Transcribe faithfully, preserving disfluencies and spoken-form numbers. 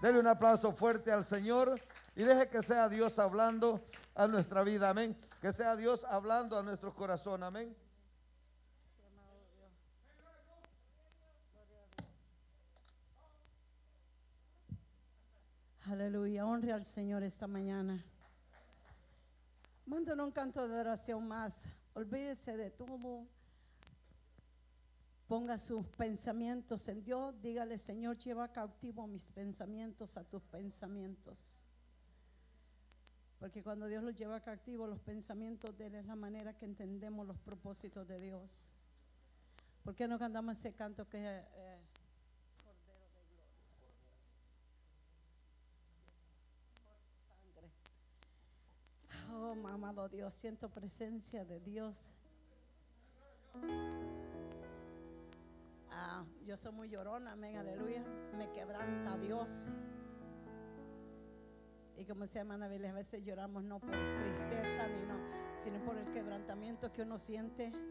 Dele un aplauso fuerte al Señor y deje que sea Dios hablando a nuestra vida, amén. Que sea Dios hablando a nuestro corazón, amén. Aleluya, honre al Señor esta mañana. Manden un canto de oración más. Olvídese de todo. Ponga sus pensamientos en Dios. Dígale: Señor, lleva cautivo mis pensamientos a tus pensamientos. Porque cuando Dios los lleva cautivo, los pensamientos de Él es la manera que entendemos los propósitos de Dios. ¿Por qué no cantamos ese canto que es eh, Cordero de Gloria? Oh, amado Dios, siento presencia de Dios. Ah, yo soy muy llorona, amén, aleluya. Me quebranta Dios. Y como decía hermana Billy, a veces lloramos no por tristeza ni no, sino por el quebrantamiento que uno siente